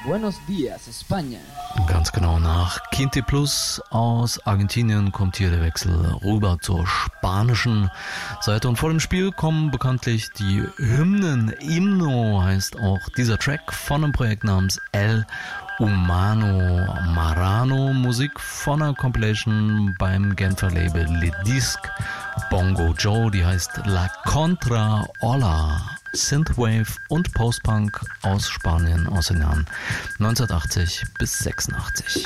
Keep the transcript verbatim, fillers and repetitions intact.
Buenos Dias, España. Ganz genau, nach Quinte Plus aus Argentinien kommt hier der Wechsel rüber zur spanischen Seite. Und vor dem Spiel kommen bekanntlich die Hymnen. Himno heißt auch dieser Track von einem Projekt namens El Humano Marrano, Musik von einer Compilation beim Genfer Label Le Disc Bongo Joe, die heißt La Contra Ola. Synthwave und Postpunk aus Spanien aus den Jahren neunzehnhundertachtzig bis sechsundachtzig.